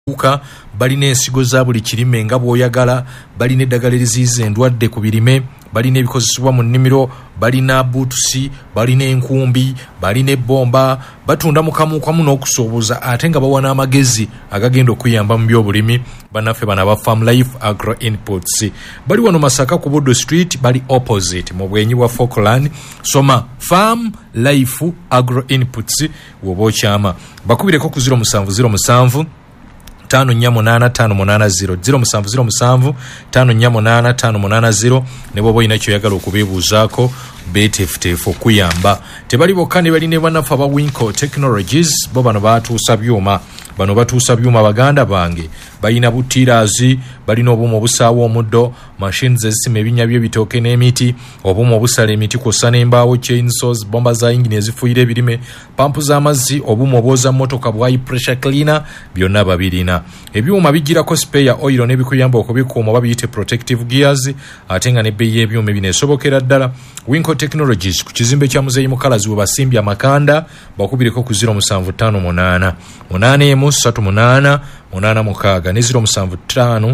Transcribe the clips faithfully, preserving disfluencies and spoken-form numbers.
uka balina ensigo za buli kirime nga bw'oyagala, balina eddagala eriziyiza endwadde ku birime, balina ebikozesebwa mu nnimiro, balina buutusi, balina enkumbi, balina ebbomba, batunda mu kamu kamu n'okusuubuza ate nga bawa n'amagezi agagenda okuyamba mu by'obulimi. Bannaffe bano aba Farm Life Agro Inputs bali wano Masaka ku Buddo Street, bali opposite mu bwenyi bwa Falkland. Soma Farm Life Agro Inputs woba okyama. Bakubireko ku zero musanvu zero musanvu tano nya munana tano munana zero zero musanvu zero musanvu tano nya munana tano munana zero ne bwoba olina kyoyagala okubeebuuzaako beeteefuteefu okuyamba. Tebali bokka ne bali ne bannaffe aba Winco Technologies, bo bano batuusa byuma. Bano batuusa byuma baganda bange, balina butirazi, balina obuuma obusaawa omuddo, machines ezisima ebinnya by'ebitooke n'emiti, obuuma obusala emiti kw'ossa n'embaawo, chainsaws, bomba za yingini ezifuuyira ebirime, pampu z'amazzi, obuuma obwoza mmotoka bwa high pressure cleaner, byonna babirina. Ebyuma bijjirako spare oil n'ebikuyamba okubikuuma oba biyite protective gears, ate nga n'ebbeeyi y'ebyuma bino esobokera ddala. Winco Technologies ku kizimbe kya Muzeeyi Mukalazi we basimbye amakanda, bakubireko ku zero musanvu tano munana munana emu satu munana munana mukaaga ne zero musanvu ttaano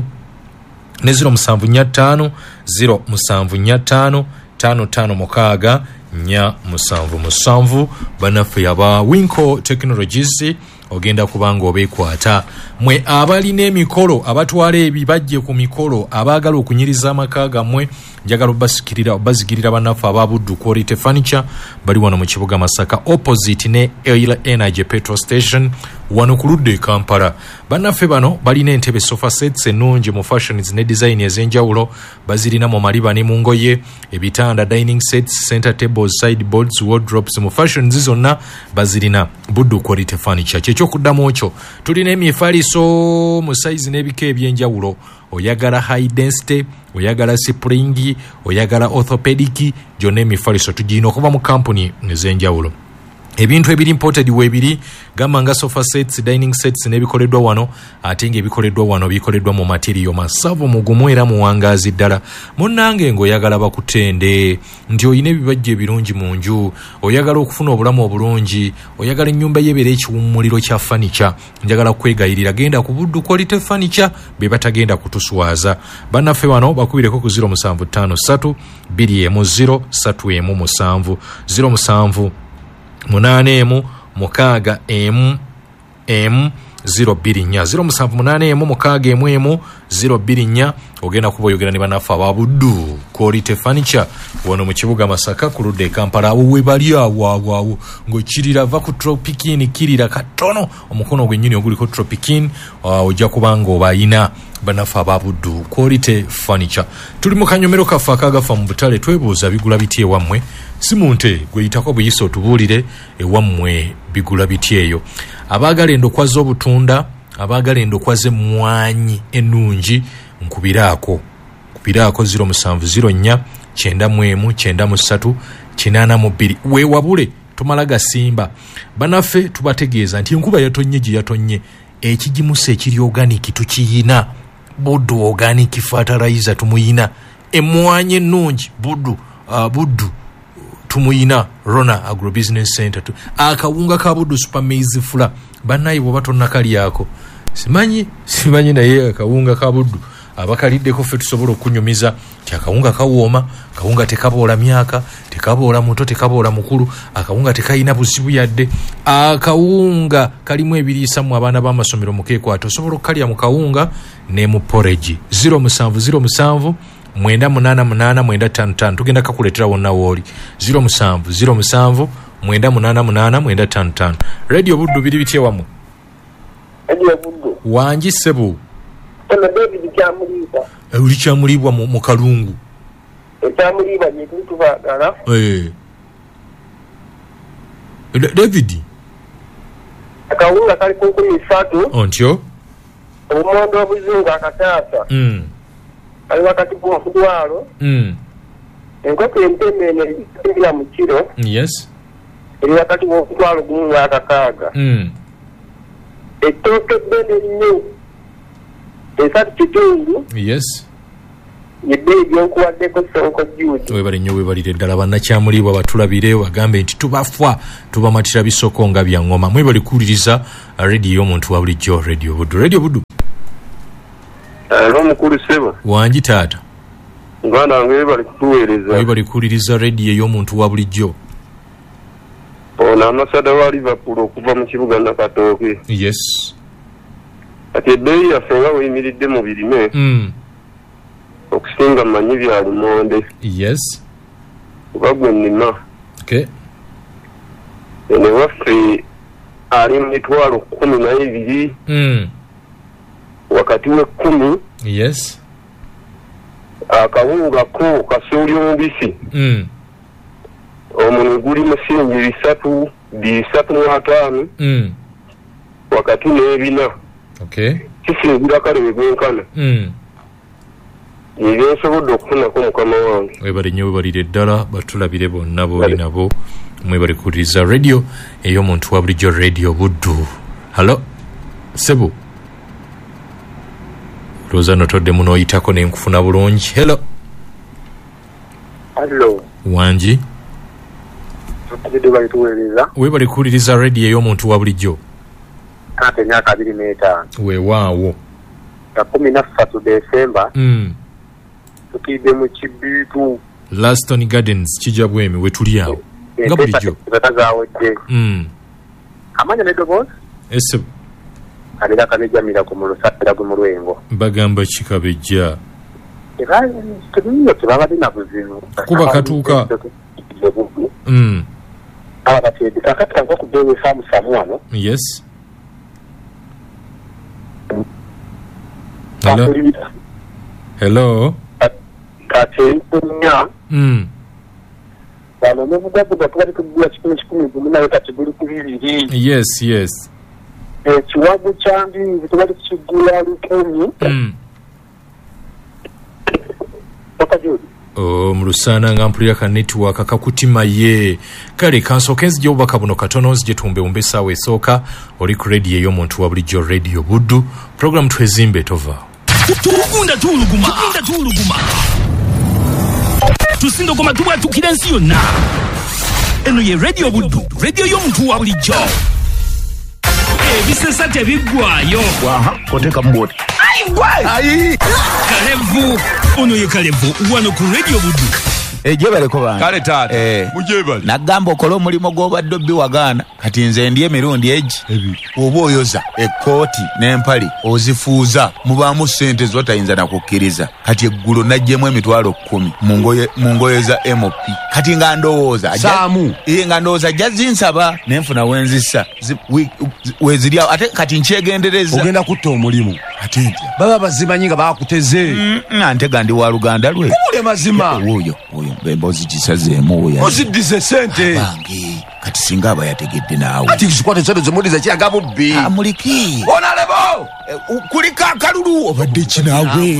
ne zero musanvu nnya ttaano zero musanvu nnya ttaano ttaano ttaano mukaaga nnya musanvu musanvu. Bannaffe aba Winco Technologies ogenda kubanga obeekwata. Mwe abalina emikolo abatwala ebibajje ku mikolo abaagala okunyiriza amaka gammwe, njagala obasikirira obazigirira bannaffe aba Buddu Quality Furniture, bali wano mu kibuga Masaka opposite ne Oil Energy Petrol Station wano ku ludde e Kampala. Bannaffe bano balina entebe sofa sets ennungi mu fashions ne design ez'enjawulo, bazirina mu maliba ne mu ngoye, ebitanda dining sets, center tables, sideboards, wardrobes mu fashions zonna bazirina Buddu Quality Furniture. Kyekyokuddamo ekyo tulina emifaliso mu size n'ebika ebyenjawulo. Oyagala high density, oyagala spring, oyagala orthopedic, gyonna emifaliso tugirina okuva mu kampuni ez'enjawulo. Ebintu ebiri imported weebiri gamba nga sofa sets, dining sets n'ebikoleddwa wano, ate ng'ebikoleddwa wano bikoleddwa mu material masavu mugumu era muwangaazi ddala. Munnange ng'oyagala bakutende nti oyina ebibajje ebirungi mu nju, oyagala okufuna obulamu obulungi, oyagala ennyumba yebeera ekiwummuliro kya furniture, njagala kwegayirira genda ku Buddu Quality Furniture, be batagenda kutuswaza. Bannaffe bano bakubireko ku zero musanvu ttaano ssatu bbiri emu zero ssatu emu musanvu zero musanvu munana emu mukaaga emu emu zero bbiri nnya zero musanvu munana emu mukaaga emu emu zero bbiri nnya. Ogenda kuba oyogera ne bannaffe aba Buddu Quality Furniture wano mu kibuga Masaka ku ludde e Kampala. Awo we bali awo awo awo ng'okirira va ku Tropicin kirira katono omukono gwennyini oguliko Tropicin, ojja kubanga obayina bannaffe aba Buddu Quality Furniture. Tuli mu kanyomero kaffe akagafa mu butale, twebuuza bigula biti ewammwe. Simunte gweyitako buyise otubuulire ewammwe bigula biti eyo. Abaagala endokwa z'obutunda, abaagala endokwa z'emmwanyi ennungi, nkubiraako kubiraako zero musanvu zero nnya kyenda mu emu kyenda mu ssatu kinaana mu bbiri. Weewabule tomala gasimba. Bannaffe tubategeeza nti enkuba yatonye gye yatonye, ekigimusa ekiri organic tukiyina. Buddu organic fertilizer tumuyina, emmwanyi ennungi Buddu uh, Buddu tumuyina. Rona Agro Business Center tu. Akawunga ka Buddu Super Maize Flour bannayi bwe batonnakalyako simanyi simanyi naye akawunga ka Buddu abakaliddeko ffe tusobola okunyumiza ti akawunga kawooma, akawunga tekaboola myaka, tekaboola muto, tekaboola mukulu, akawunga tekayina buzibu yadde, akawunga kalimu ebiriisa mu abaana b'amasomero mukeekwato, osobola okukalya mu kawunga ne mu porridge. zero musanvu zero musanvu mwenda munana munana mwenda ttaano ttaano tugenda kakuleetera wonna wooli. zero musanvu zero musanvu mwenda munana munana mwenda ttaano ttaano. Radio Buddu biri bitye wammwe? Radio Buddu wangi ssebo ono David Kyamulibwa. Uli Kyamulibwa mu, mu kalungu. Kyamulibwa gye tuli tubaagala. Eh. David. Akawunga kali ku nkumi ssatu. Ontyo. Obumondo obuzinga akataasa. Mm. Ali wakati gw'omudwalo. Mm. Enkoko entemene ebira mu kiro. Yes. Eri wakati gw'omudwalo gumu akakaaga. Mm. Ettooke eddene ennyo esatu kitundu. Yes. Yebbeeyi gy'onkuwaddeko Sonko Jude. Webale nnyo webalire ddala bannakyamulibwa batulabire bagambe nti tubafa tubamatira bisoko nga bya ngoma. Mwebale kuwuliriza radio y'omuntu wa bulijjo Radio Buddu. Radio Buddu. Alo mukulu Sebo. Wangi taata. Nganda ngwebale kutuweereza. Webale kuwuliriza radio y'omuntu wa bulijjo. Ono amasada wa Liverpool okuva mu kibuga Nakatooke. Yes. Ati ebbeeyi yaffe nga weyimiridde mu birime. Mm. Okusinga manyi bya lumonde. Yes. Kuba gwe nnima. Okay. Ene waffe ali mu mitwalo kkumi na ebiri. Mm. Wakati w'ekkumi. Yes. Akawunga ko kasooli omubisi. Mm. Omuntu guli musingi bisatu bisatu mu ataano. Mm. Wakati n'ebina. Okay. Kisingira kale bwenkana. Mm. Yeye nsobodde okufunako mukama wange. Webale nnyo webalire ddala batulabire bonna booli nabo mwebale kuwuliriza radio ey'omuntu wa bulijjo Radio Buddu. Halo Sebo. Roza notodde muno oyitako ne nkufuna bulungi. Hello. Hello. Wangi. Tukidde bali tuweereza. Webale kuwuliriza radio ey'omuntu wa bulijjo. Ate myaka abiri n'etaano. Weewaawo. Ya kumi na ssatu Desemba. Mm. Tukidde mu Kibiitu. Laston Gardens kijja bwemi wetuli awo. Nga bulijjo. Zatazawodde. Mm. Amanya ne Doboz? Ese Alira kanejamira ku mulusatira gwe mu Lwengo. bagamba kikabejja. Era tuliyo tubabadde na buzibu. Kuba katuuka. Mm. Aba kati kakati ngo kubewe samu samuano. Yes. Hello. Hello. Kati kunya. Mm. Bano muvuga vuga twali kugula kikumi kikumi bumuna kati buli kubiri. Yes, yes. Eh kiwago kyambi twali kigula lukumi. Mm. Okajudi. Oh, mlusana nga mpulira ka network akakutima ye. Kale kansoke nzije obubaka buno katono nzije tumbe umbe sawe soka oli ku radio y'omuntu wa bulijjo Radio Buddu. Program twezimbe tova. Tukunda tuluguma. Tukunda tuluguma. Tusindo koma tuwa tukira nsi yonna. Eno ye Radio Buddu. Radio y'omuntu wa bulijjo. Ebisesa tebiggwayo. Waha, koteka mboti. Ayi gwe. Ayi. Kalevu. Ono ye Kalevu wano ku Radio Buddu. Ejebale ko bana. Kale taata. Eh. Mujebale. Nagamba okola omulimo gw'obadde obbi wagaana. Kati nze ndi emirundi egi. Ebi. Oba oyoza ekkooti n'empali ozifuuza mubaamu ssente zotayinza nakukkiriza. Kati eggulo najjemu emitwalo kkumi mu ngoye mu ngoye za M O P. Kati nga ndowooza. Saamu. Ee nga ndowooza ajja zinsaba nenfuna wenzisa. Wezirya ate kati nkyegendereza. Ogenda kutta omulimu. Ate ntya. Baba bazimanyi nga bakuteze. Ntega ndi wa Luganda lwe. Kubule mazima. Oyo oyo mbembozi gisazeemu oyo. Oziddize sente. Bangi. Kati singa aba yategedde naawe. Ati kikwate sente zomuliza kiraga bubbi. Amuliki. Onalebo. Kulika akalulu obadde kinaawe.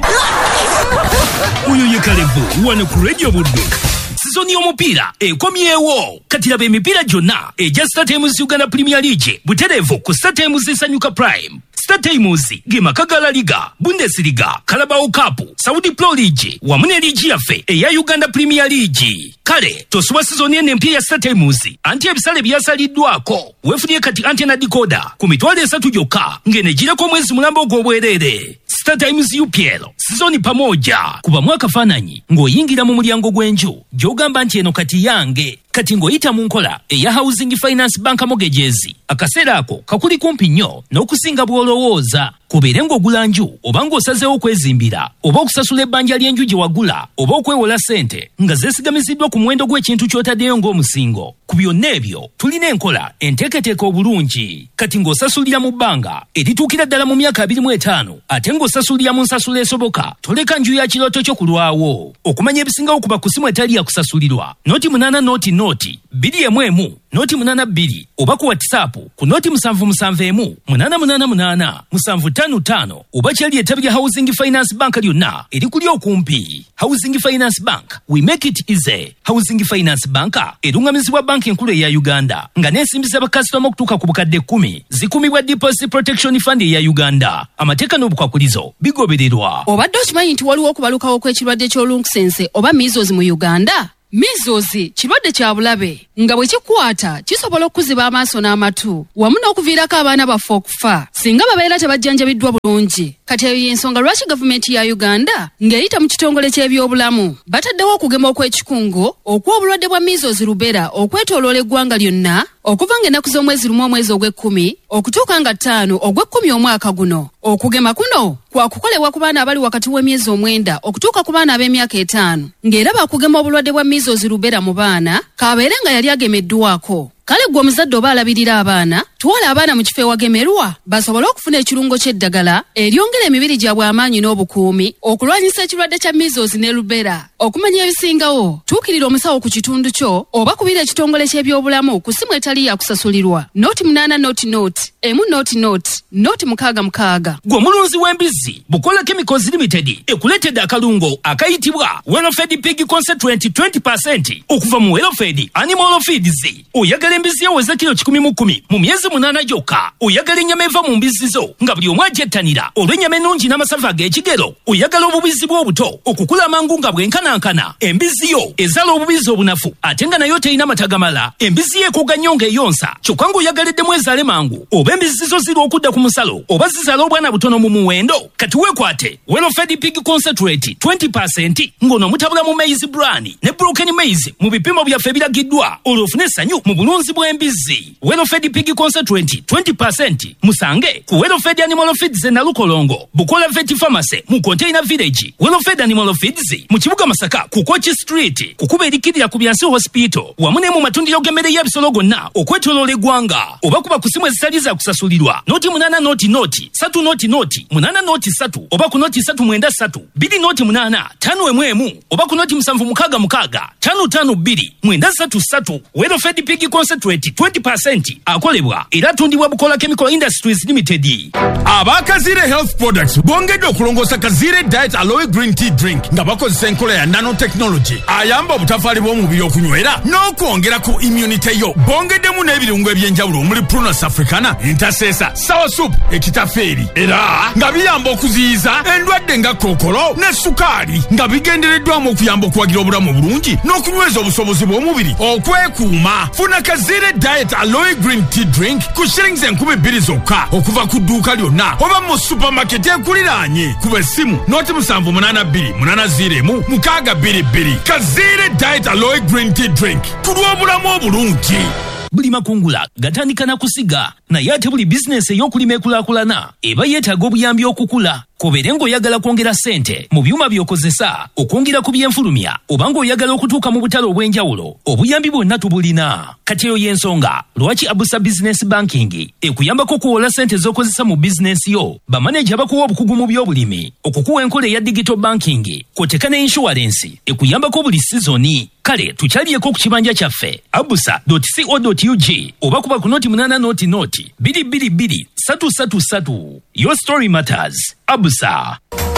Uyo ye Kalevu wano ku Radio Buddu. Sizoni y'omupiira ekomyewo. Kati laba emipiira gyonna egya Star Times Uganda Premier League butereevu ku Star Times Nsanyuka Prime. Star Times ge makaga La Liga, Bundesliga, Carabao Cup, Saudi Pro League wamu ne liigi yaffe eya Uganda Premier League. Kale tosuba sizoni eno empya ya Star Times anti ebisale byasaliddwako. Weefunye kati antena decoder ku mitwalo esatu gyokka ng'enegirako omwezi mulamba ogw'obwereere. Star Times U P L sizoni pamoja kuba mwaka faananyi ng'oyingira mu mulyango gw'enju gy'ogamba nti eno kati yange. Kati ng'oyita mu nkola eya Housing Finance Bank Mortgages akaseera ako kakuli kumpi nnyo n'okusinga bw'olowooza. Kubeere ng'ogula nju oba ng'osazeewo okwezimbira oba okusasula ebbanja ly'enju gye wagula oba okwewola ssente nga zeesigamiziddwa ku muwendo gw'ekintu ky'otaddeyo ng'omusingo. Ku byonna ebyo tulina enkola enteeketeeka obulungi. Kati ng'osasulira mu bbanga erituukira ddala mu myaka abiri mu etaano ate ng'osasulira mu nsasula esoboka toleka nju ya kirooto kyo ku lwawo. Okumanya ebisingawo kuba ku simu etali yakusasulirwa noti munaana noti noti bbiri emu emu noti munaana bbiri oba ku WhatsApp ku noti musanvu musanvu emu munana munana munana musanvu tano tano oba kyali ettabi lya Housing Finance Bank lyonna erikuli okumpi. Housing Finance Bank, we make it easy. Housing Finance Bank erungamizibwa banki enkulu eya Uganda nga n'ensimbi z'abakasitoma okutuuka ku bukadde kkumi zikumibwa Deposit Protection Fund eya Uganda. Amateeka n'obukwakulizo bigobererwa. Obadde okimanyi nti waliwo okubalukawo kw'ekirwadde ky'olunkusense oba measles mu Uganda? Measles kirwadde kya bulabe nga bwe kikwata kisobola okuziba amaaso n'amatu wamu n'okuviirako abaana baffe okufa singa babeera tebajjanjabiddwa bulungi. Kati eyo y'ensonga lwaki gavumenti ya Uganda ng'eyita mu kitongole ky'ebyobulamu bataddewo okugema okw'ekikungo okw'obulwadde bwa measles rubella okwetooloola eggwanga lyonna okuva ng'ennaku z'omwezi lumu omwezi ogw'ekkumi okutuuka nga ttaano ogw'ekkumi omwaka guno. Okugema kuno kwa kukolebwa ku baana abali wakati w'emyezi omwenda okutuuka ku baana ab'emyaka etaano ng'era bakugema obulwadde bwa measles rubella mu baana kabeere nga yali agemeddwako. Kale gwe omuzadde oba alabirira abaana tuwala abaana mu kifo ewagemerwa basobole okufuna ekirungo ky'eddagala eryongera emibiri gyabwe amaanyi n'obukuumi okulwanyisa ekirwadde kya measles ne rubella. Okumanya ebisingawo tuukirira omusawo ku kitundu kyo oba kubira ekitongole ky'ebyobulamu ku ssimu etali yakusasulirwa noti munaana noti noti emu noti noti noti mukaaga mukaaga. Gwe omulunzi w'embizzi Bukola Chemicals Limited ekuleetedde akalungo akayitibwa Welfed Pig Concentrate twenty percent okuva mu Welfed Animal Feeds. Oyagala embizzi eweza kilo kikumi mu kkumi mu myezi munaana gyokka. Oyagala ennyama eva mu mbizzi zo nga buli omu agyettanira olw'ennyama ennungi n'amasavu ag'ekigero. Oyagala obubizzi bw'obuto okukula amangu nga bwenkanankana. Embizzi yo ezaala obubizzi obunafu ate nga nayo terina matagamala. Embizzi yo ekooga nnyo ng'eyonsa kyokka ng'oyagaleddemu ezaale mangu oba embizzi zo ziri okudda ku musalo oba zizaala obwana butono mu muwendo. Kati weekwate Welfed Pig Concentrate twenty percent ng'ono mutabula mu maize bran ne broken maize mu bipimo byaffe ebiragiddwa olwofune essanyu mu bulunzi bw'embizzi. Welfed Pig Concentrate twenty percent musange ku Welfed Animal Feeds e Nalukolongo, Bukola Vet Pharmacy mu Container Village, Welfed Animal Feeds mu kibuga Masaka ku Kochi Street kukuba erikirira ku Byansi Hospital wamu ne mu matundiro g'emmere y'ebisolo gonna okwetooloola eggwanga oba kuba ku ssimu ezitali za kusasulirwa noti munaana noti noti satu noti noti munaana noti satu oba ku noti satu mwenda satu bbiri noti munaana ttaano emu emu oba ku noti musanvu mukaaga mukaaga ttaano ttaano bbiri mwenda satu satu. Welfed Pig Concentrate twenty percent akolebwa era atundibwa Bukola Chemical Industries Limited. Aba Kazire Health Products bongedde okulongoosa Kazire Diet Aloe Green Tea Drink nga bakozesa enkola ya nanotechnology ayamba obutafaali bw'omubiri okunywera n'okwongera ku immunity yo. Bongeddemu n'ebirungo ebyenjawulo omuli Prunus Africana, Intercessor, Sour Soup, ekitafeeri era nga biyamba okuziyiza endwadde nga kookolo ne sukaali nga bigendereddwamu okuyamba okuwagira obulamu obulungi n'okunyweza obusobozi bw'omubiri okwekuuma. Funa Kazire Diet Aloe Green Tea Drink ku shillings enkumi bbiri zokka okuva ku dduuka lyonna oba mu supermarket ekuliraanye. Kuba essimu noti musanvu munaana bbiri munaana ziro emu mukaaga bbiri bbiri. Kazire Diet Aloe Green Tea Drink kulw'obulamu obulungi. Buli makungula gatandika na kusiga naye ate buli bizinesi ey'okulima ekulaakulana eba yeetaaga obuyambi okukula. Kobeere ng'oyagala kwongera ssente mu byuma by'okozesa okwongera ku byenfulumya oba ng'oyagala okutuuka mu butale obw'enjawulo obuyambi bwonna tubulina. Kati eyo y'ensonga lwaki Abusa Business Banking ekuyambako okuwola ssente z'okozesa mu bizinesi yo. Bamaneja bakuwa obukugu mu by'obulimi okukuwa enkola eya digital banking kw'oteeka ne insurance ekuyambako buli sizoni. Kale tukyaliyeko ku kibanja kyaffe abusa dot co dot u g oba kuba ku noti munaana noti noti bbiri bbiri bbiri satu satu satu. Your story matters. Abusa.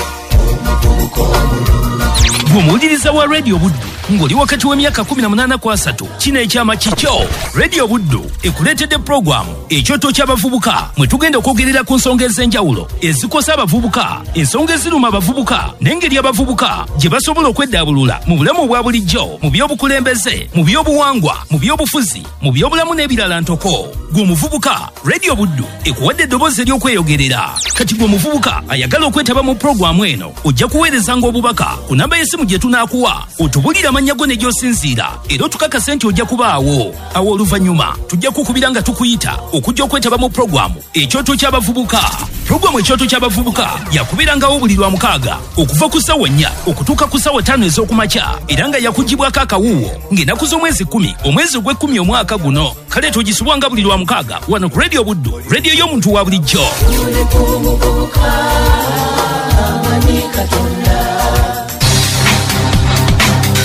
Gumuuliriza wa Radio Buddu ng'oli wakati w'emyaka kumi na munaana ku asatu kino ekyama kikyo. Radio Buddu ekuleetedde puroguramu ekyoto ky'abavubuka mwe tugenda okwogerera ku nsonga ez'enjawulo ezikosa abavubuka, ensonga eziruma abavubuka n'engeri abavubuka gye basobola okweddaabulula mu bulamu obwa bulijjo, mu by'obukulembeze, mu by'obuwangwa, mu by'obufuzi, mu by'obulamu n'ebirala ntoko. Gwe omuvubuka, Radio Buddu ekuwadde eddoboozi ery'okweyogerera. Kati gwe omuvubuka ayagala okwetaba mu puroguramu eno ojja kuweerezanga obubaka ku namba y'essimu gye tunaakuwa otubulira amannya go ne gy'osinziira era otukakase nti ojja kubaawo. Awo oluvannyuma tujja kukubira nga tukuyita okujja okwetaba mu puroguramu ekyoto ky'abavubuka. Puroguramu ekyoto ky'abavubuka yakubirangawo buli lwa mukaaga okuva ku ssaawa nnya okutuuka ku ssaawa ttaano ez'okumakya era nga yakugibwako akawuuwo ng'ennaku z'omwezi kkumi omwezi ogw'ekkumi omwaka guno. Kale togisubwanga buli lwa mukaaga wano ku Radio Buddu, radio y'omuntu wa bulijjo.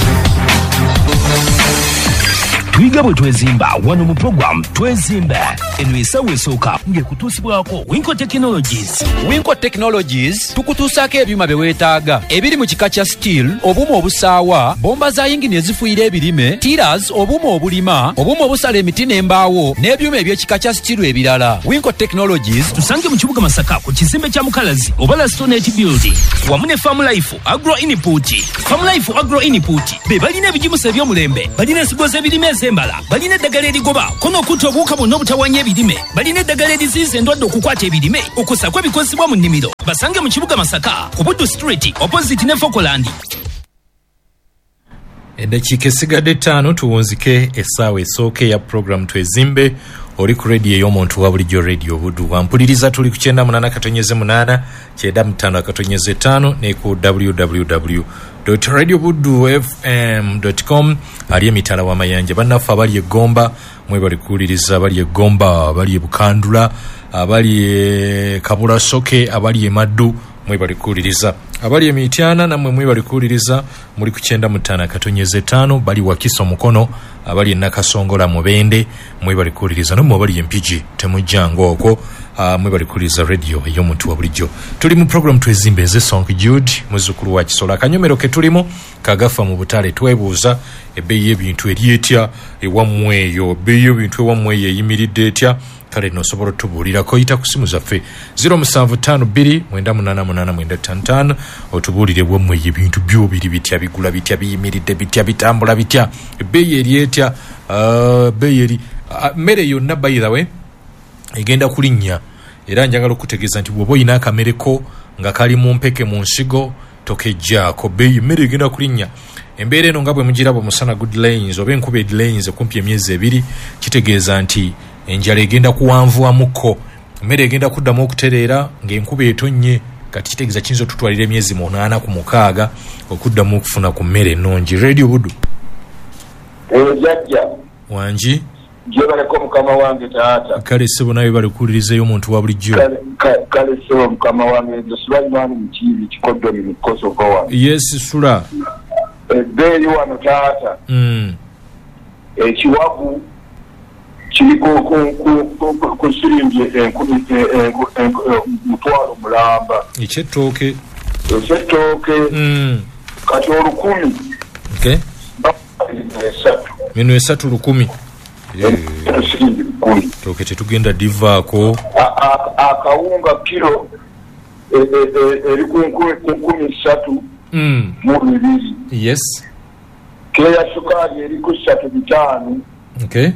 Twiga bwe twezimba wano mu program Twezimbe. eno esawo esooka ng'ekutuusibwako Winco Technologies. Winco Technologies tukutuusaako ebyuma bye weetaaga ebiri mu kika kya steel, obuuma obusaawa, bomba za yingini ezifuuyira ebirime, tiras, obuuma obulima, obuuma obusala emiti n'embaawo n'ebyuma eby'ekika kya steel ebirala. Winco Technologies tusange mu kibuga Masaka ku kizimbe kya Mukalazi obala Stonehenge Building wamu ne Farm Life Agro Input. Farm Life Agro Input be balina ebijimusa eby'omulembe, balina ensigo z'ebirime ez'embala, balina eddagala erigoba kono okutta obuwuka bwonna obutawanya ebirime, balina eddagala eriziyiza endwadde okukwata ebirime okusako ebikozesebwa mu nnimiro. Basange mu kibuga Masaka ku Buddu Street opposite ne Fokoland. Eddakiika esigadde ttaano tuwunzike essaawa esooke ya program Twezimbe oli ku radio ey'omuntu wa bulijjo radio Buddu. Wampuliriza tuli ku kyenda munana katonyeze munana kyenda mutaano akatonyeze ttaano ne ku w w w dot radio buddu f m dot com ali emitala w'amayanja. Bannaffe abali e Gomba mwe bali kuwuliriza, abali e Gomba, abali e Bukandula, abali e Kabulasoke, abali e Maddu mwe bali kuwuliriza, abali e Mityana nammwe mwe bali kuwuliriza muli ku kyenda mutaano akatonyeze ttaano, bali Wakiso Mukono, abali e Nakasongola Mubende mwe bali kuwuliriza, nammwe abali e Mpigi temujjanga okwo uh, mwe bali kuwuliriza radio ey'omuntu wa bulijjo. Tuli mu program Twezimbe, nze Sonk Jude muzzukulu wa Kisola. Akanyomero ke tulimu kagafa mu butale, twebuuza ebbeeyi y'ebintu eri etya ewammwe eyo, ebbeeyi y'ebintu ewammwe eyo eyimiridde etya? Kale nosobola otubuulirako, yita ku simu zaffe zero seven five two two nine eight eight nine five five otubuulire bwammwe ebintu byo biri bitya, bigula bitya, biyimiridde bitya, bitambula bitya, ebbeeyi eri etya? Uh, ebbeeyi eri uh, mmere yonna by the way egenda kulinnya, era njagala okutegeeza nti bw'oba oyina akamereko nga kali mu mpeke mu nsigo tokejjaako, bbeeyi mmere egenda kulinnya. Embeera eno nga bwe mugiraba musana good lanes oba enkuba ed lanes kumpi emyezi ebiri, kitegeeza nti enjala egenda kuwanvuwamukko, mmere egenda kuddamu okutereera ng'enkuba etonnye. Kati kitegeeza kiyinza otutwalira emyezi munaana ku mukaaga okuddamu okufuna ku mmere ennungi. Radio Buddu ejjajja wangi gyebaleko mukama wange taata. Kale ssebo nawe bali kuwulirizayo omuntu wa bulijjo. Kale ssebo mukama wange nze Sulaiman Mukiibi Kikoddomi mu Kosovo. Yes Sula. Ebbeeyi wano taata mm. ekiwagu kiri ku siringi enkumi mutwalo mulamba. Eky'ettooke eky'ettooke kati olukumi minu esatu lukumi toke tetugenda divaako. Akawunga kiro eri ku nkumi ssatu mu bibiri. Yes. Keya sukaali eri ku ssatu bitaano. Okay.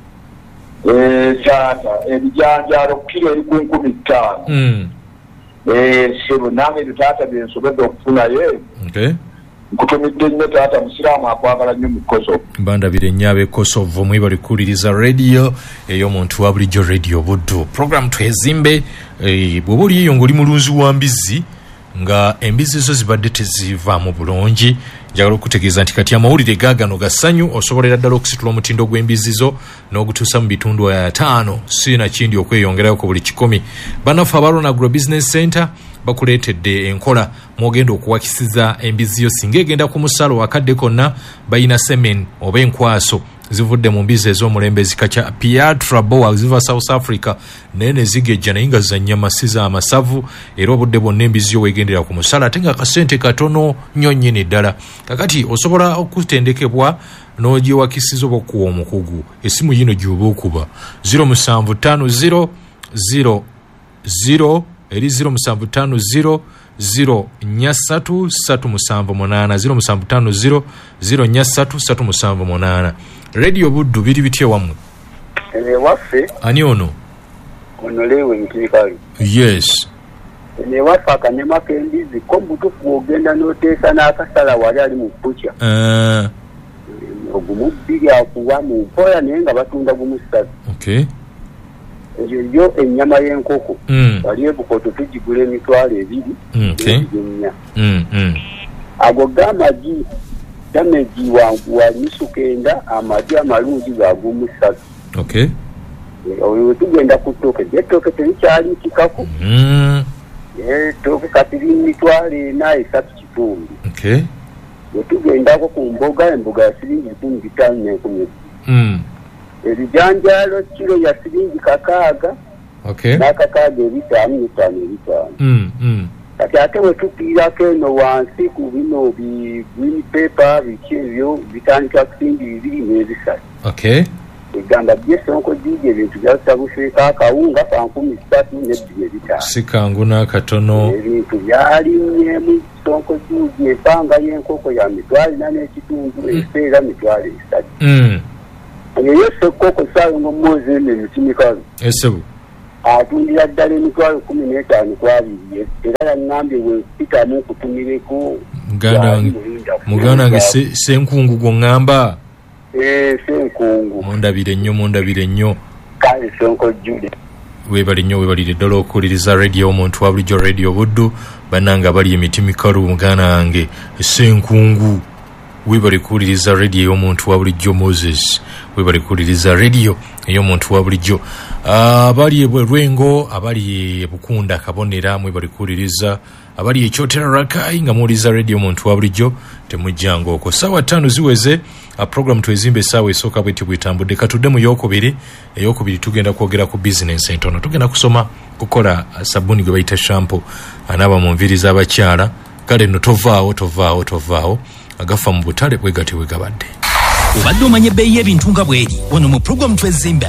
Taata ebijanjaalo kiro eri ku nkumi ttaano. Sebo nange taata byensobedde okufunayo. Okay. Nkutumidde nnyo taata, musiraamu akwagala nnyo mu Kosovo. Mbandabire nnyo ab'e Kosovo mwe bali kuwuliriza radio ey'omuntu wa bulijjo radio Buddu. Program Twezimbe eh, bw'oba oliyo ng'oli mulunzi wa mbizzi nga embizzi zo zibadde tezivaamu bulungi, njagala okutegeeza nti kati amawulire gaagano ga ssanyu osobolera ddala okusitula omutindo gw'embizzi zo n'ogutuusa mu bitundu ataano si na kindi okweyongerayo ku buli kikumi. Bannaffe abalona Agro Business Center bakuleetedde enkola mwogenda okuwakisiza embizzi yo singa egenda ku musalo wakadde konna. Bayina semen oba enkwaso zivudde mu mbizi ez'omulembe ezikakya Piatra Boa ziva South Africa naye ne zigejja naye nga zanyama siza amasavu, era obudde bwonna embizzi yo weegendera ku musala ate nga akasente katono nnyo nnyini ddala. Kakati osobola okutendekebwa n'ogyewakisiza oba okuwa omukugu. Essimu yino gy'oba okuba zero seven five zero zero zero eri zero seven five zero zero nyasatu satu musanvu munana zero seven five zero zero nyasatu satu musanvu munana. Radio Buddu biri bitye wammwe? Ene waffe ani ono? Ono lewe nkikalu. Yes. Ene waffe akanyama k'embizi ko mutufu ogenda n'oteesa n'akasala wali ali mu kucha. Uh, ogumu bbiri akuwa mu mpola naye nga batunda gumu ssatu. Okay. Yo ennyama y'enkoko mm. wali ebukoto tugigula emitwalo ebiri. Okay. Mm, mm. Ago g'amagi dameji waliisu kenda amagi amalungi gagumu ssatu. Okay. Oyo tugenda ku ttooke ettooke terikyali kikaku. Mm. Ettooke kati limitwalo ena esatu kitundu. Okay. Wetugendako ku mboga emboga ya siringi kumi bitaano n'enkumi. Mm. ebijanjaalo kilo ya siringi kakaaga okay n'akakaaga ebitaano n'ettaano ebitaano mm mm kati ate bwe tupiirako eno wansi ku bino bi green paper biki ebyo bitandika kusimbi bibiri n'ebisatu okay egamba byesonko jije ebintu byasabuseeka akawunga ka nkumi ssatu n'ebbiri ebitaano sikangu n'akatono ebintu byalinnyeemu sonko jije empanga y'enkoko ya mitwalo ina n'ekitundu eseera mitwalo esatu mm eyo sekoko saayo ng'omwozi eno emitimikazo esebu atundira ddala emitwalo kumi n'etaano kwabiri era yangambye weempitamu okutumireko muganda wange senkungu gwoŋŋamba senkungu mundabire nnyo mundabire nnyo kale sonko jude webali nnyo webalire ddala okuwuliriza radio omuntu wa bulijjo radio buddu bannanga bali emitimikalu muganda wange senkungu webali kuwuliriza radio y'omuntu wa bulijjo Moses webali kuwuliriza radio ey'omuntu wa bulijjo abali ebwerwengo abali ebukunda kabonera mwebali kuwuliriza abali ekyotera rakai nga muwuliriza radio y'omuntu wa bulijjo temujjanga okwo ssaawa ttaano ziweze program twezimba essaawa esooka bweti bwetambudde katudde mu yokubiri eyokubiri tugenda kwogera ku bizinensi entono tugenda kusoma kukola sabuni gwe bayita shampo anaaba mu nviri z'abakyala kale no tovaawo tovaawo tovaawo agafa mu butale bwe gati bwe gabadde obadde omanye ebbeeyi y'ebintu nga bweri wano mu program twezimbe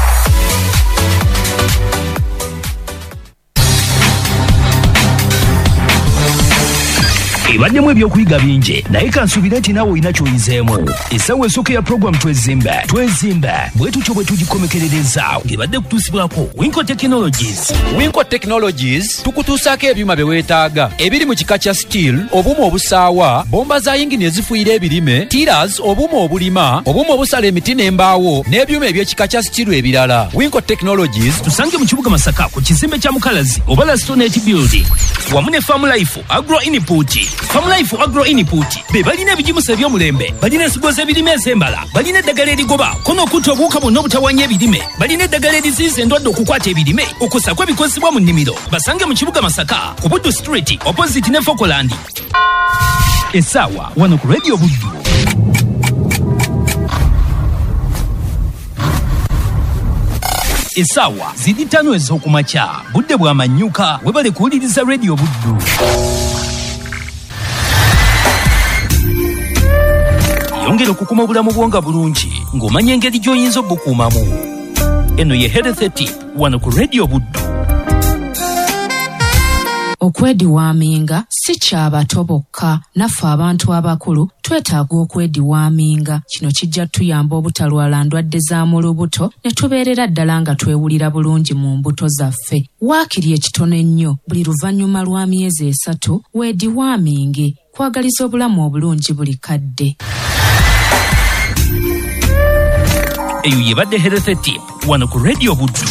ebaddemu ebyokuyiga bingi naye kansuubire nti naawe olina ky'oyizeemu essaawa esooka ya program twezimbe twezimbe bwe tutyo bwe tugikomekerereza ng'ebadde kutuusibwako Winco Technologies. Winco Technologies tukutuusaako ebyuma bye weetaaga ebiri mu kika kya steel, obuuma obusaawa, bomba za yingini ezifuuyira ebirime, tiras, obuuma obulima, obuuma obusala emiti n'embaawo n'ebyuma eby'ekika kya steel ebirala. Winco Technologies tusange mu kibuga Masaka ku kizimbe kya Mukalazi oba Lastonet Building wamu ne Farm Life Agro Input. Farm Life Agro Input be balina ebijimusa eby'omulembe, balina ensigo z'ebirime ez'embala, balina eddagala erigoba kono okutta obuwuka bwonna obutawanya ebirime, balina eddagala eriziyiza endwadde okukwata ebirime okusako ebikozesebwa mu nnimiro. Basange mu kibuga Masaka ku Buddu Street opposite ne Fokoland. Essaawa wano ku Radio Buddu. Essaawa ziri ttaano ez'okumakya budde bw'amanyuka webale kuwuliriza Radio Buddu. Yongera okukuma obulamu bwonga bulungi ng'omanya engeri gy'oyinza obukuumamu. Eno ye Health Tip wano ku Radio Buddu. Okwediwaaminga si ky'abato bokka, naffe abantu abakulu twetaaga okwediwaaminga. Kino kijja tuyamba obutalwala ndwadde za mu lubuto ne tubeerera ddala nga twewulira bulungi mu mbuto zaffe. Waakiri ekitono ennyo buli luvannyuma lwa myezi esatu weediwaaminge, kwagaliza obulamu obulungi buli kadde. Eyo yebadde Health Tip wano ku Radio Buddu.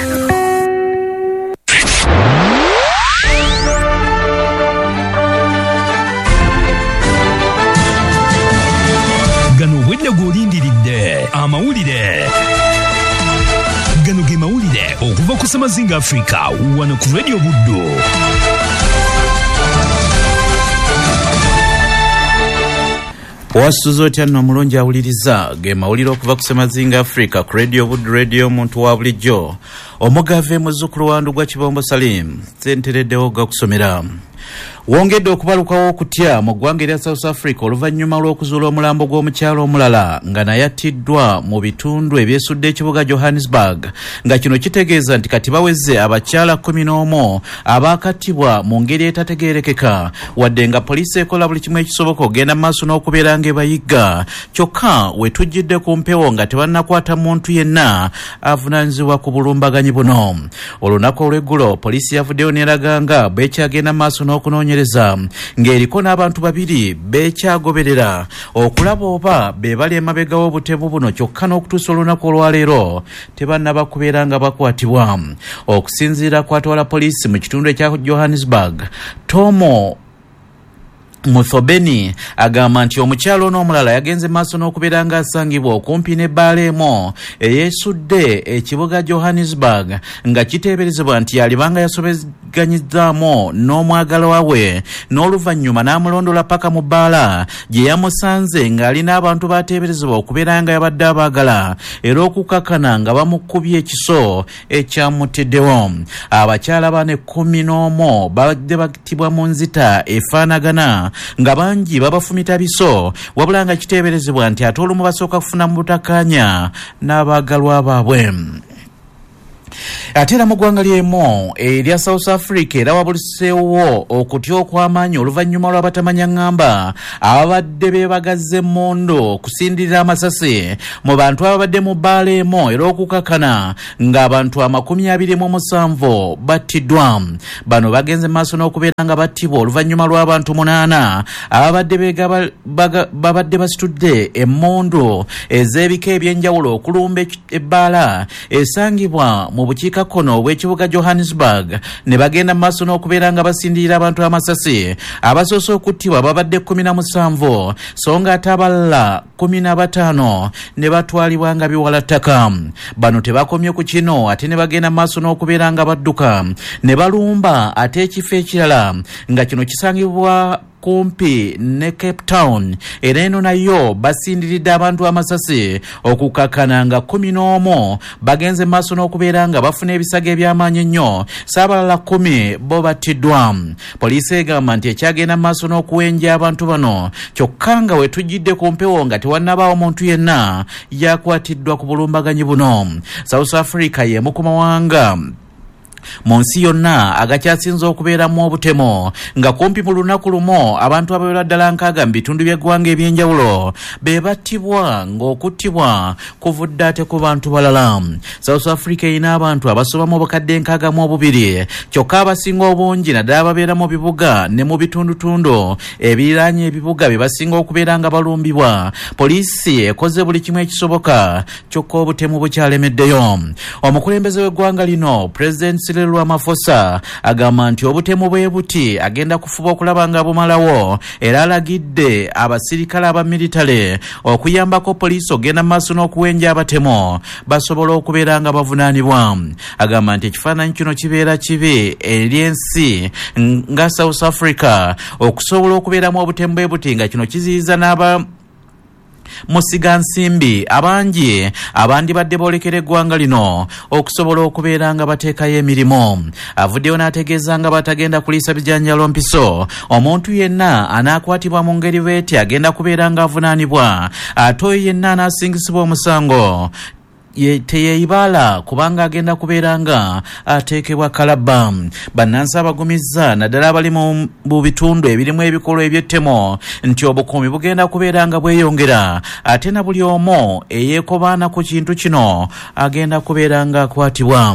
Gano obwedde gw'olindiridde amawulire. Gano ge mawulire okuva ku Samazinga Africa wano ku Radio Buddu. Wasuzo otya nno omulungi awuliriza ge mawulire okuva ku Samazinga Africa ku Radio Buddu radio omuntu wa bulijjo omugave muzzukulu wandu gwa Kibombo Salim sentereddewo gakusomera. Wongedde okubalukawo okutya mu ggwanga erya South Africa oluvannyuma lw'okuzuula omulambo gw'omukyalo omulala nga naye attiddwa mu bitundu ebyesudde ekibuga Johannesburg, nga kino kitegeeza nti kati baweze abakyala kkumi n'omu abaakattibwa mu ngeri etategeerekeka, wadde nga poliisi ekola buli kimu ekisoboka okugenda mu maaso n'okubeera ng'ebayigga. Kyokka we tujjidde ku mpewo nga tebannakwata muntu yenna avunaanyizibwa ku bulumbaganyi buno. Olunaku olw'eggulo poliisi yavuddeyo n'eraga nga beekyagenda mu maaso n'okunoonyereza ng'eriko n'abantu babiri beekyagoberera okulaba oba be bali emabega w'obutemu buno, kyokka n'okutuusa olunaku olwaleero tebannaba kubeera nga bakwatibwa. Okusinziira kwatwala poliisi mu kitundu ekya Johannesburg, Tomo Muthobeni agamba nti omukyalo n'omulala yagenze maaso n'okubeera nga asangibwa okumpi n'ebbaala emo eyeesudde ekibuga Johannesburg nga kiteeberezebwa nti yalibanga yasobezganyizzaamu n'omwagalwa we n'oluvannyuma n'amulondola paka mu bbaala gye yamusanze ng'alina abantu bateeberezebwa okubeera nga yabadde abaagala era okukakana nga bamukubye ekiso ekyamutiddewo. Abakyala bane kkumi n'omu badde battibwa mu nzita efaanagana nga bangi babafumita biso wabula nga kiteeberezebwa nti ate olumu basooka kufuna mu butakkaanya n'abaagalwa baabwe. Ate era mu ggwanga ly'emu erya South Africa era wabuliseewo okutya okw'amaanyi oluvannyuma lw'abatamanya ŋŋamba ababadde beebagazza emmondo okusindirira amasasi mu bantu ababadde mu bbaala emu era okukakana ng'abantu amakumi abiri mu musanvu battiddwa. Bano bagenze mu maaso n'okubeera nga battibwa oluvannyuma lw'abantu munaana ababadde babadde basitudde emmondo ez'ebika eby'enjawulo okulumba ebbaala esangibwa mu bukiikakkono obw'ekibuga Johannesburg ne bagenda mu maaso n'okubeera nga basindirira abantu amasasi. Abasoose okuttibwa babadde kkumi na musanvu so nga ate abalala kkumi na bataano ne batwalibwa nga biwalattaka. Bano tebakomye ku kino ate ne bagenda mu maaso n'okubeera nga badduka ne balumba ate ekifo ekirala nga kino kisangibwa kumpi ne Cape Town era eno nayo basindiridde abantu amasasi okukakana nga kumi n'omu bagenze maaso n'okubeera nga bafuna ebisago eby'amaanyi ennyo saabalala kumi bo battiddwa. Poliisi egamba nti ekyagenda maaso n'okuwenja abantu bano kyokka nga we tujjidde ku mpewo nga tewannabaawo muntu yenna yakwatiddwa ku bulumbaganyi buno. South Africa y'emu ku mawanga mu nsi yonna agakyasinza okubeeramu obutemu nga kumpi mu lunaku lumu abantu abawera ddala nkaaga mu bitundu by'eggwanga eby'enjawulo be battibwa ng'okuttibwa kuvudde ate ku bantu balala. South Africa erina abantu abasoba mu bukadde nkaaga mu obubiri kyokka abasinga obungi naddala babeera mu bibuga ne mu bitundutundu ebiriraanye ebibuga bye basinga okubeera nga balumbibwa. Poliisi ekoze buli kimu ekisoboka kyokka obutemu bukyalemeddeyo. Omukulembeze w'eggwanga lino President Cyril Ramaphosa agamba nti obutemu bwe buti agenda kufuba okulaba nga bumalawo era alagidde abasirikale aba militale okuyambako poliisi ogenda mu maaso n'okuwenja abatemu basobola okubeera nga bavunaanibwa. Agamba nti ekifaananyi kino kibeera kibi eri ensi nga South Africa okusobola okubeeramu obutemu bwe buti nga kino kiziyiza n'aba musiga nsimbi abangi abandi badde boolekera eggwanga lino okusobola okubeera nga bateekayo emirimu. Avuddeyo n'ategeeza nga batagenda kuliisa bijanjalo mpiso omuntu yenna anaakwatibwa mu ngeri bw'eti agenda kubeera nga avunaanibwa ate oyo yenna anaasingisibwa omusango teyeeyibala kubanga agenda kubeera nga ateekebwa kalaba. Bannansi abagumizza naddala abali mu bitundu ebirimu ebikolwa eby'ettemo nti obukuumi bugenda kubeera nga bweyongera ate na buli omu eyeekobaana ku kintu kino agenda kubeera nga akwatibwa.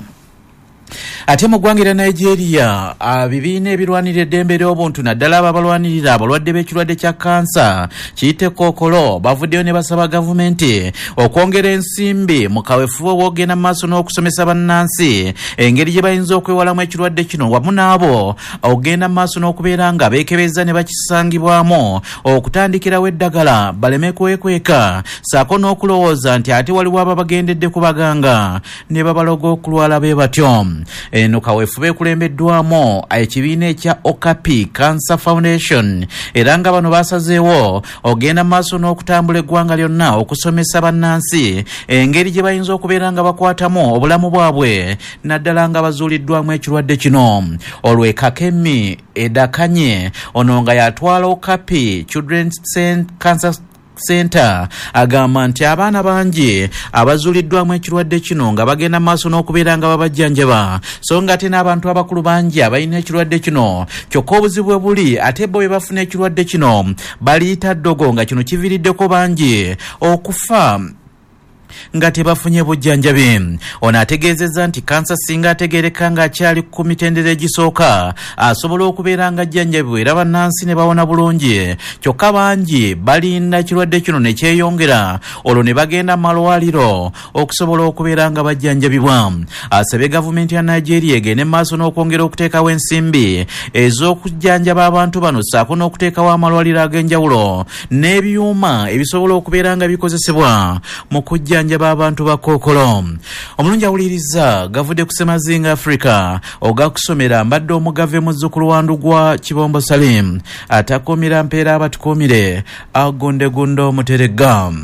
Ate mu ggwanga lya Nigeria bibiina ebirwanirira eddembe ly'obuntu naddala ababalwanirira abalwadde b'ekirwadde kya kansa kiyite kookolo bavuddeyo ne basaba gavumenti okwongera ensimbi mu kaweefube obw'okugenda mu maaso n'okusomesa bannansi engeri gye bayinza okwewalamu ekirwadde kino wamu n'abo okugenda mu maaso n'okubeera nga beekebeza ne bakisangibwamu okutandikirawo eddagala baleme kwekweka saako n'okulowooza nti ate waliwo aba bagendedde ku baganga ne babaloga okulwala be batyo. Eno kaweefube ekulembeddwamu ekibiina ekya Okapi Cancer Foundation era nga bano basazeewo ogenda maaso n'okutambula eggwanga lyonna okusomesa bannansi engeri gye bayinza okubeera nga bakwatamu obulamu bwabwe naddala nga bazuuliddwamu ekirwadde kino. Olwekakemi edakanye ono nga yatwala Okapi Children's Cancer Center agamba nti abaana bangi abazuuliddwamu ekirwadde kino nga bagenda maaso n'okubeera nga babajjanjaba so nga ate n'abantu abakulu bangi abalina ekirwadde kino kyokka obuzibu bwe buli ate bo bwe bafuna ekirwadde kino baliyita ddogo nga kino kiviiriddeko bangi okufa nga tebafunye bujjanjabi. Ono ategeezezza nti kansa singa ategeereka ng'akyali ku mitendera egisooka asobola okubeera nga ajjanjabibwa era bannansi ne bawona bulungi, kyokka bangi balinda kirwadde kino ne kyeyongera olwo ne bagenda mu malwaliro okusobola okubeera nga bajjanjabibwa. Asabye gavumenti ya Nigeria egende maaso n'okwongera okuteekawo ensimbi ez'okujjanjaba abantu bano ssaako n'okuteekawo amalwaliro ag'enjawulo n'ebyuma ebisobola okubeera nga bikozesebwa mu kujjanjaba abantu ba kookolo. Omulungi awuliriza gavudde ku Semazinga Africa ogakusomera mbadde omugave muzzukulu wa Ndugwa Kibombo Salim atakuumira mpeera abatukuumire agondegundo Muterega.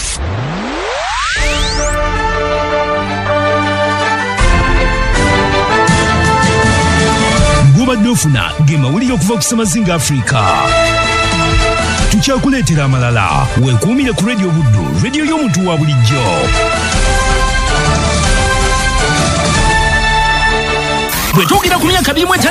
Gobadde ofuna ge mawulire okuva ku Semazinga Africa. Tukyakuleetera amalala, weekuumire ku Radio Buddu, radio y'omuntu wa bulijjo. Bwe twogera ku myaka